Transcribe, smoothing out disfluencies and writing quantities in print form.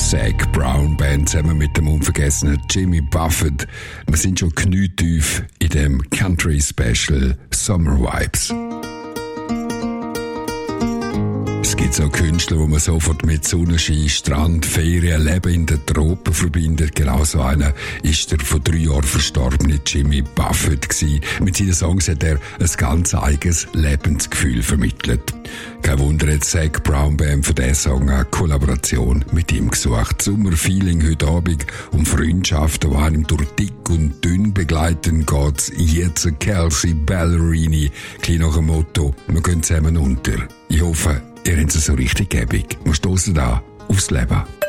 Zac Brown Band zusammen mit dem unvergessenen Jimmy Buffett. Wir sind schon knietief in dem Country Special Summer Vibes. Es gibt so Künstler, die man sofort mit Sonnenschein, Strand, Ferien, Leben in den Tropen verbindet. Genauso einer ist der vor 3 Jahren verstorbene Jimmy Buffett gewesen. Mit seinen Songs hat er ein ganz eigenes Lebensgefühl vermittelt. Kein Wunder, hat Zac Brown Band für diesen Song eine Kollaboration mit ihm gesucht. Sommerfeeling heute Abend um Freundschaften, die einem durch dick und dünn begleiten, geht's jetzt Kelsey Ballerini, klein nach dem Motto, wir gehen zusammen unter. Ich hoffe, ihr habt es so richtig gäbig. Wir stoßen da aufs Leben.